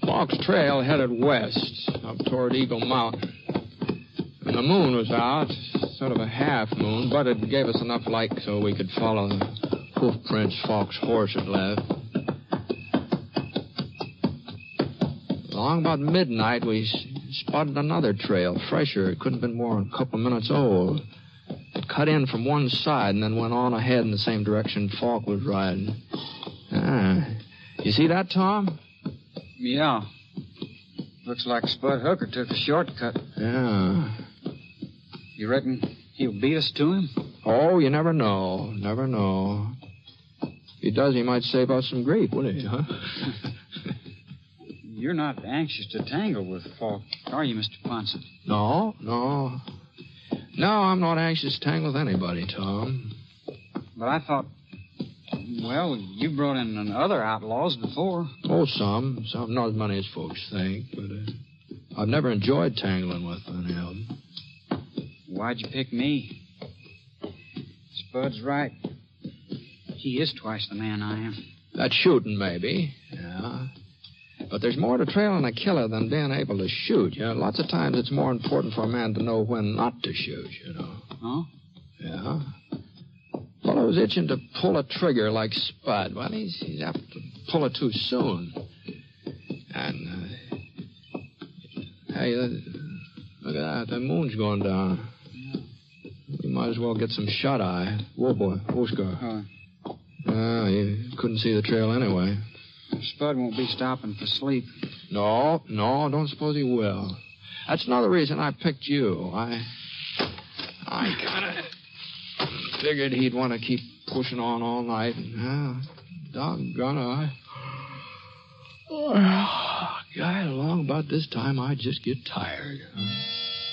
Falk's trail headed west, up toward Eagle Mountain. And the moon was out, sort of a half moon, but it gave us enough light so we could follow the hoof prints Falk's horse had left. Along about midnight, we spotted another trail, fresher. It couldn't have been more than a couple of minutes old. It cut in from one side and then went on ahead in the same direction Falk was riding. You see that, Tom? Yeah. Looks like Spud Hooker took a shortcut. Yeah. You reckon he'll beat us to him? Oh, you never know. Never know. If he does, he might save us some grief, wouldn't he, huh? You're not anxious to tangle with Falk, are you, Mr. Ponson? No. No, I'm not anxious to tangle with anybody, Tom. But I thought, well, you brought in other outlaws before. Oh, some. Not as many as folks think, but I've never enjoyed tangling with any of them. Why'd you pick me? Spud's right. He is twice the man I am. That's shooting, maybe. Yeah. But there's more to trailing a killer than being able to shoot. You know, lots of times it's more important for a man to know when not to shoot, you know. Huh? Yeah. Fellow who's itching to pull a trigger like Spud. Well, he's apt to pull it too soon. And, hey, look at that. The moon's going down. We might as well get some shut-eye. Whoa, boy. Wooska. You couldn't see the trail anyway. Spud won't be stopping for sleep. No, don't suppose he will. That's another reason I picked you. I kind of figured he'd want to keep pushing on all night. Doggone it. Guy, along about this time, I just get tired.